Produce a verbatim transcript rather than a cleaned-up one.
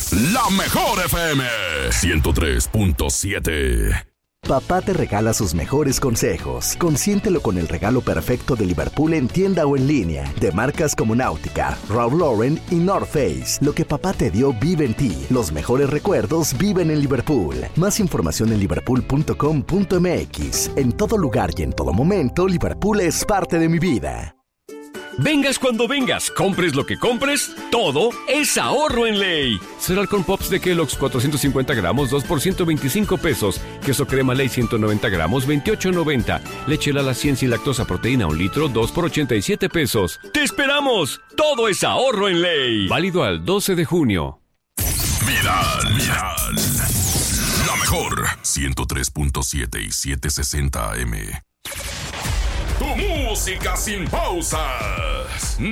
La mejor F M ciento tres punto siete. Papá te regala sus mejores consejos. Consiéntelo con el regalo perfecto de Liverpool en tienda o en línea. De marcas como Náutica, Ralph Lauren y North Face. Lo que papá te dio vive en ti. Los mejores recuerdos viven en Liverpool. Más información en liverpool punto com punto m x. En todo lugar y en todo momento, Liverpool es parte de mi vida. Vengas cuando vengas, compres lo que compres, todo es ahorro en Ley. Cereal con Pops de Kellogg's cuatrocientos cincuenta gramos, dos por ciento veinticinco pesos. Queso crema Ley ciento noventa gramos, veintiocho noventa. Leche Lala cien sin lactosa proteína un litro, dos por ochenta y siete pesos. ¡Te esperamos! Todo es ahorro en Ley. Válido al doce de junio. Viral, viral. La mejor ciento tres punto siete y setecientos sesenta A M. Tu música sin pausas.